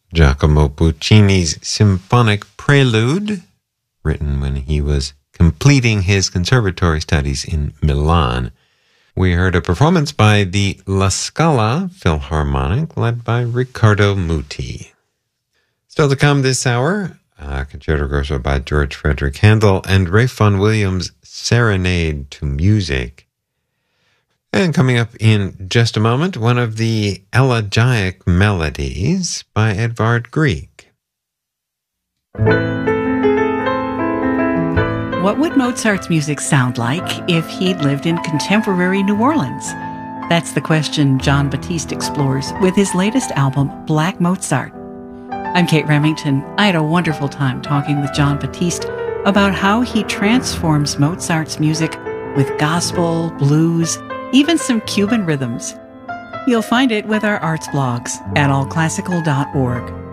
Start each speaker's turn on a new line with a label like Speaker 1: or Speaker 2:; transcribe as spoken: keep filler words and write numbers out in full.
Speaker 1: Giacomo Puccini's Symphonic Prelude, written when he was completing his conservatory studies in Milan. We heard a performance by the La Scala Philharmonic, led by Riccardo Muti. Still to come this hour, uh, Concerto Grosso by George Frederick Handel and Ralph Vaughan Williams' Serenade to Music. And coming up in just a moment, one of the elegiac melodies by Edvard Grieg.
Speaker 2: What would Mozart's music sound like if he'd lived in contemporary New Orleans? That's the question Jon Batiste explores with his latest album, Black Mozart. I'm Kate Remington. I had a wonderful time talking with Jon Batiste about how he transforms Mozart's music with gospel, blues, even some Cuban rhythms. You'll find it with our arts blogs at all classical dot org.